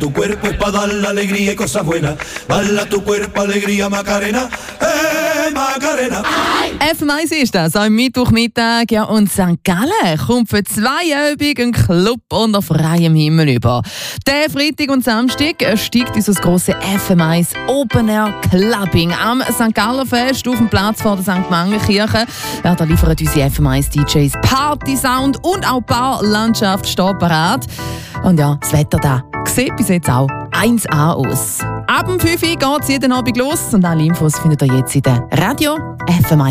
Tu cuerpo es para dar la alegría y cosas buenas. Bala tu cuerpo, alegría, Macarena. Macarena. FM1 ist das, am Mittwochmittag. Ja, und St. Gallen kommt für 2 Abende einen Club unter freiem Himmel über. Der Freitag und Samstag steigt unser grosses FM1 Open Air Clubbing am St. Galler Fest auf dem Platz vor der St. Mangenkirche. Ja, da liefern unsere FM1 DJs Party-Sound und auch Bar-Landschaft steht parat. Und ja, das Wetter da sieht bis jetzt auch 1A aus. Ab dem 5 Uhr geht es jeden Abend los und alle Infos findet ihr jetzt in der Radio FM1.